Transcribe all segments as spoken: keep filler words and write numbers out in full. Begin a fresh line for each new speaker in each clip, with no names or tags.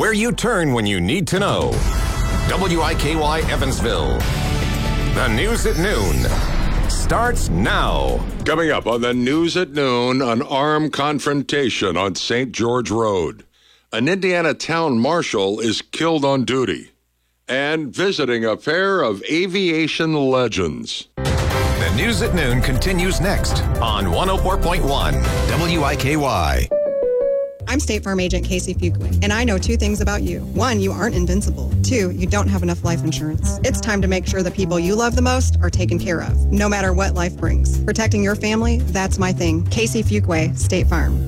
where you turn when you need to know. W I K Y Evansville. The news at noon starts now.
Coming up on the news at noon, an armed confrontation on Saint George Road. An Indiana town marshal is killed on duty. And visiting a pair of aviation legends.
The news at noon continues next on one oh four point one W I K Y.
I'm State Farm Agent Casey Fuqua, and I know two things about you. One, you aren't invincible. Two, you don't have enough life insurance. It's time to make sure the people you love the most are taken care of, no matter what life brings. Protecting your family, that's my thing. Casey Fuqua, State Farm.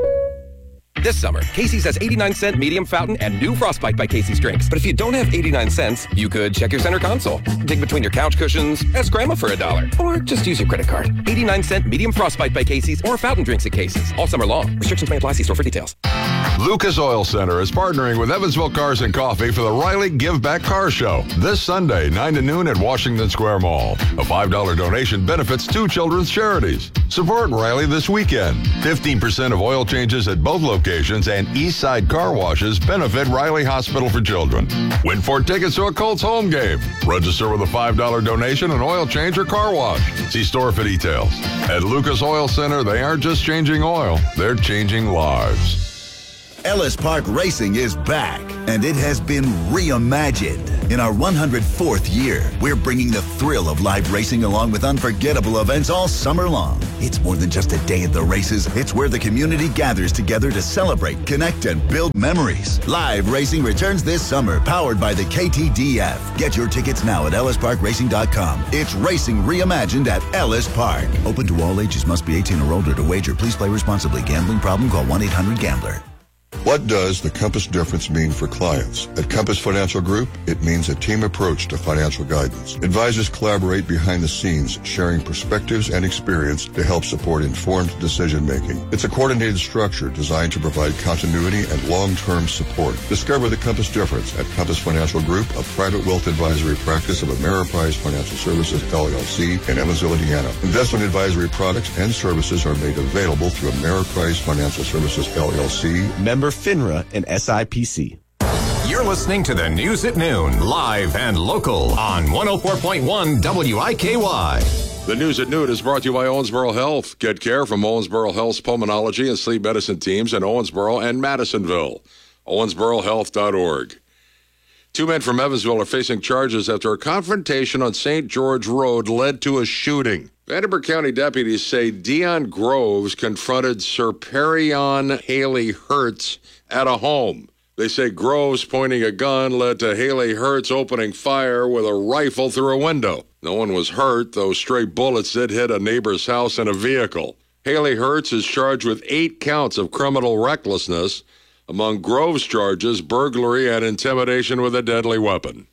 This summer, Casey's has eighty-nine cent medium fountain and new Frostbite by Casey's drinks. But if you don't have eighty-nine cents, you could check your center console, dig between your couch cushions, ask Grandma for a dollar, or just use your credit card. eighty-nine cent medium Frostbite by Casey's or fountain drinks at Casey's. All summer long. Restrictions may apply. See store for details.
Lucas Oil Center is partnering with Evansville Cars and Coffee for the Riley Give Back Car Show this Sunday, nine to noon at Washington Square Mall. A five dollar donation benefits two children's charities. Support Riley this weekend. fifteen percent of oil changes at both locations and Eastside car washes benefit Riley Hospital for Children. Win four tickets to a Colts home game. Register with a five dollar donation, an oil change, or car wash. See store for details. At Lucas Oil Center, they aren't just changing oil, they're changing lives.
Ellis Park Racing is back, and it has been reimagined. In our one hundred fourth year, we're bringing the thrill of live racing along with unforgettable events all summer long. It's more than just a day at the races. It's where the community gathers together to celebrate, connect, and build memories. Live racing returns this summer, powered by the K T D F. Get your tickets now at ellis park racing dot com. It's racing reimagined at Ellis Park. Open to all ages. Must be eighteen or older to wager. Please play responsibly. Gambling problem? Call one eight hundred gambler.
What does the Compass difference mean for clients? At Compass Financial Group, it means a team approach to financial guidance. Advisors collaborate behind the scenes, sharing perspectives and experience to help support informed decision-making. It's a coordinated structure designed to provide continuity and long-term support. Discover the Compass difference at Compass Financial Group, a private wealth advisory practice of Ameriprise Financial Services, L L C, in Evansville, Indiana. Investment advisory products and services are made available through Ameriprise Financial Services, L L C.
Member FINRA and S I P C.
You're listening to the news at noon, live and local on one oh four point one W I K Y.
The news at noon is brought to you by Owensboro Health. Get care from Owensboro Health's pulmonology and sleep medicine teams in Owensboro and Madisonville. owensboro health dot org. Two men from Evansville are facing charges after a confrontation on Saint George Road led to a shooting. Vanderburgh County deputies say Dion Groves confronted Sir Perion Haley Hertz at a home. They say Groves pointing a gun led to Haley Hertz opening fire with a rifle through a window. No one was hurt, though stray bullets did hit a neighbor's house and a vehicle. Haley Hertz is charged with eight counts of criminal recklessness. Among Groves' charges, burglary and intimidation with a deadly weapon.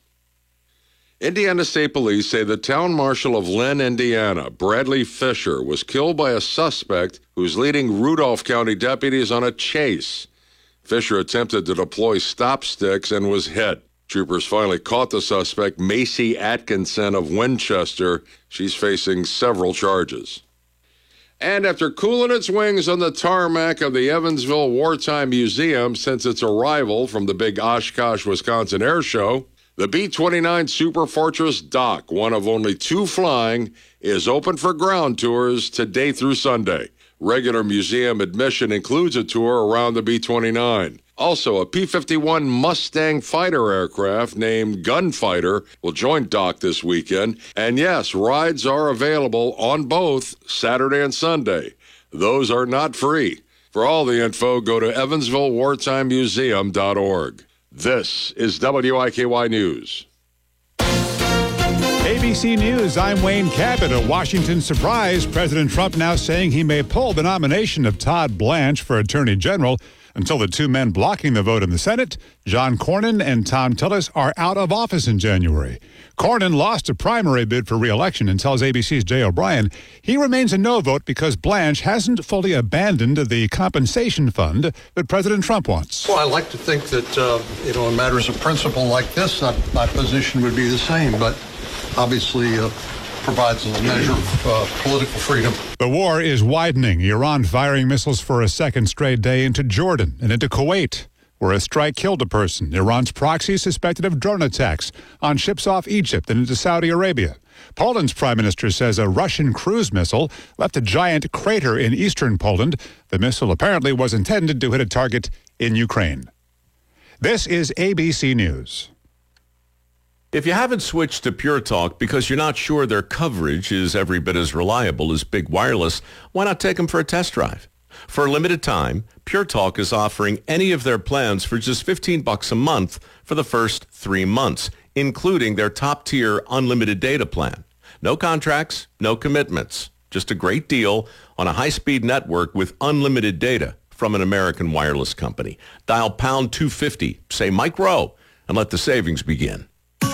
Indiana State Police say the town marshal of Lynn, Indiana, Bradley Fisher, was killed by a suspect who's leading Rudolph County deputies on a chase. Fisher attempted to deploy stop sticks and was hit. Troopers finally caught the suspect, Macy Atkinson of Winchester. She's facing several charges. And after cooling its wings on the tarmac of the Evansville Wartime Museum since its arrival from the big Oshkosh, Wisconsin Air Show, the B twenty-nine Super Fortress Dock, one of only two flying, is open for ground tours today through Sunday. Regular museum admission includes a tour around the B twenty-nine. Also, a P fifty-one Mustang fighter aircraft named Gunfighter will join Dock this weekend. And yes, rides are available on both Saturday and Sunday. Those are not free. For all the info, go to evansville wartime museum dot org. This is W I K Y News.
A B C News, I'm Wayne Cabot. A Washington surprise. President Trump now saying he may pull the nomination of Todd Blanche for Attorney General until the two men blocking the vote in the Senate, John Cornyn and Thom Tillis, are out of office in January. Cornyn lost a primary bid for re-election and tells A B C's Jay O'Brien he remains a no vote because Blanche hasn't fully abandoned the compensation fund that President Trump wants.
Well, I like to think that, uh, you know, in matters of principle like this, uh, my position would be the same, but obviously uh, provides a measure of uh, political freedom.
The war is widening. Iran firing missiles for a second straight day into Jordan and into Kuwait. where a strike killed a person. Iran's proxy suspected of drone attacks on ships off Egypt and into Saudi Arabia. Poland's prime minister says a Russian cruise missile left a giant crater in eastern Poland. The missile apparently was intended to hit a target in Ukraine. This is A B C News.
If you haven't switched to Pure Talk because you're not sure their coverage is every bit as reliable as Big Wireless, why not take them for a test drive? For a limited time, Pure Talk is offering any of their plans for just fifteen bucks a month for the first three months, including their top-tier unlimited data plan. No contracts, no commitments. Just a great deal on a high-speed network with unlimited data from an American wireless company. Dial pound two fifty, say Mike Rowe, and let the savings begin.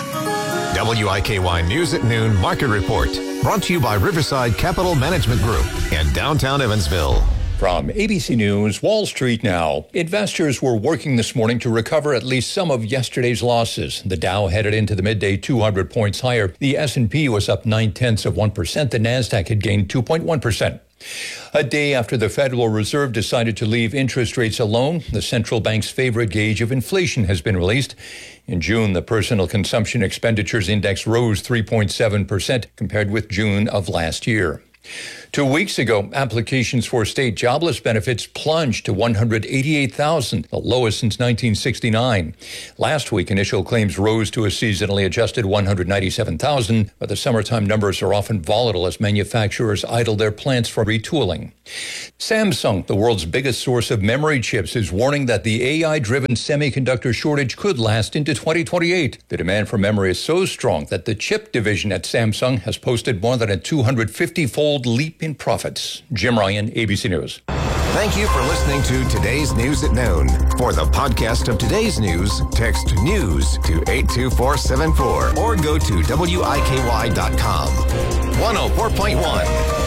W I K Y News at Noon Market Report. Brought to you by Riverside Capital Management Group and downtown Evansville.
From A B C News, Wall Street now. Investors were working this morning to recover at least some of yesterday's losses. The Dow headed into the midday two hundred points higher. The S and P was up nine-tenths of one percent. The NASDAQ had gained two point one percent. A day after the Federal Reserve decided to leave interest rates alone, the central bank's favorite gauge of inflation has been released. In June, the Personal Consumption Expenditures Index rose three point seven percent compared with June of last year. Two weeks ago, applications for state jobless benefits plunged to one hundred eighty-eight thousand, the lowest since nineteen sixty-nine. Last week, initial claims rose to a seasonally adjusted one hundred ninety-seven thousand, but the summertime numbers are often volatile as manufacturers idle their plants for retooling. Samsung, the world's biggest source of memory chips, is warning that the A I-driven semiconductor shortage could last into twenty twenty-eight. The demand for memory is so strong that the chip division at Samsung has posted more than a two hundred fifty-fold leap in profits. Jim Ryan, A B C News.
Thank you for listening to Today's News at Noon. For the podcast of today's news, text NEWS to eight two four seven four or go to W I K Y dot com. one oh four point one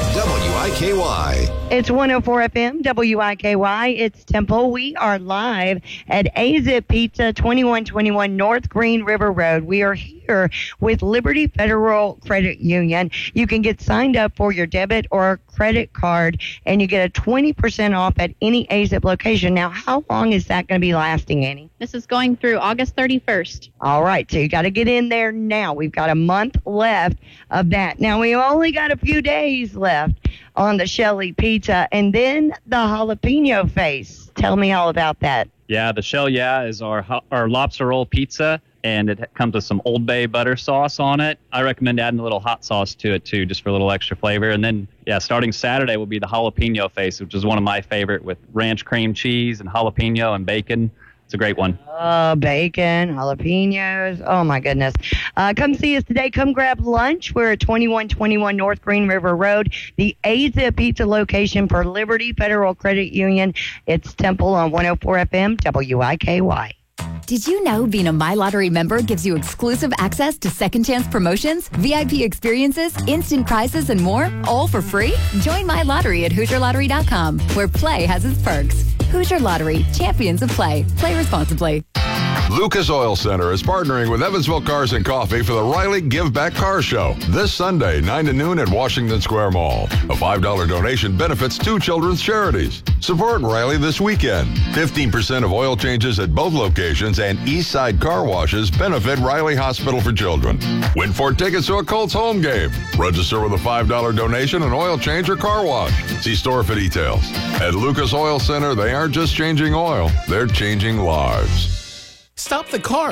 W I K Y.
It's one oh four F M, W I K Y. It's Temple. We are live at A-Zip Pizza, twenty-one twenty-one North Green River Road. We are here with Liberty Federal Credit Union. You can get signed up for your debit or credit card, and you get a twenty percent off at any A-Zip location. Now, how long is that going to be lasting, Annie?
This is going through August thirty-first.
All right, so you got to get in there now. We've got a month left of that. Now, we only got a few days left on the Shelly Pizza, and then the jalapeno face. Tell me all about that.
Yeah, the Shell Yeah is our our lobster roll pizza, and it comes with some Old Bay butter sauce on it. I recommend adding a little hot sauce to it, too, just for a little extra flavor. And then, yeah, starting Saturday will be the jalapeno face, which is one of my favorite, with ranch cream cheese and jalapeno and bacon. It's a great one.
Oh, bacon, jalapenos. Oh, my goodness. Uh, come see us today. Come grab lunch. We're at twenty-one twenty-one North Green River Road, the A-Zip Pizza location for Liberty Federal Credit Union. It's Temple on one oh four F M, W I K Y.
Did you know being a My Lottery member gives you exclusive access to second chance promotions, V I P experiences, instant prizes, and more, all for free? Join My Lottery at Hoosier Lottery dot com, where play has its perks. Hoosier Lottery, champions of play. Play responsibly.
Lucas Oil Center is partnering with Evansville Cars and Coffee for the Riley Give Back Car Show this Sunday, nine to noon at Washington Square Mall. A five dollar donation benefits two children's charities. Support Riley this weekend. fifteen percent of oil changes at both locations and East Side car washes benefit Riley Hospital for Children. Win four tickets to a Colts home game. Register with a five dollar donation, an oil change, or car wash. See store for details. At Lucas Oil Center, they aren't just changing oil, they're changing lives.
Stop the car.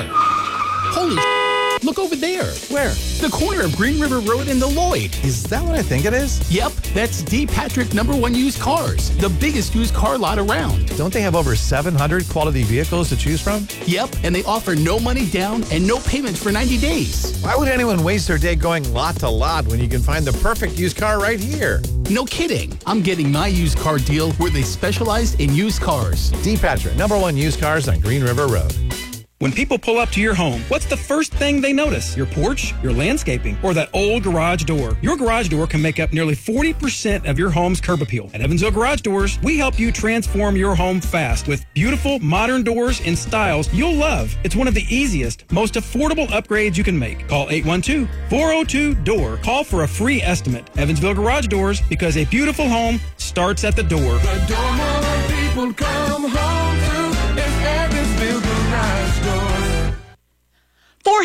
Holy sh**. Look over there.
Where?
The corner of Green River Road and the Lloyd.
Is that what I think it is?
Yep, that's D. Patrick Number One Used Cars, the biggest used car lot around.
Don't they have over seven hundred quality vehicles to choose from?
Yep, and they offer no money down and no payments for ninety days.
Why would anyone waste their day going lot to lot when you can find the perfect used car right here?
No kidding. I'm getting my used car deal where they specialize in used cars.
D. Patrick Number One Used Cars on Green River Road.
When people pull up to your home, what's the first thing they notice? Your porch, your landscaping, or that old garage door? Your garage door can make up nearly forty percent of your home's curb appeal. At Evansville Garage Doors, we help you transform your home fast with beautiful modern doors in styles you'll love. It's one of the easiest, most affordable upgrades you can make. Call eight one two, four oh two, D O O R. Call for a free estimate. Evansville Garage Doors, because a beautiful home starts at the door.
The door more people come home to is Evansville.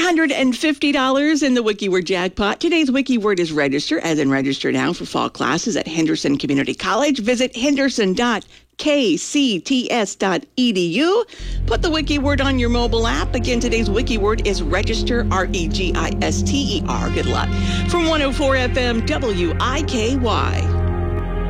hundred fifty dollars in the WikiWord jackpot. Today's WikiWord is register, as in register now for fall classes at Henderson Community College. Visit henderson dot k c t s dot e d u. Put the WikiWord on your mobile app. Again, today's WikiWord is register, R E G I S T E R. Good luck. From one oh four F M W I K Y.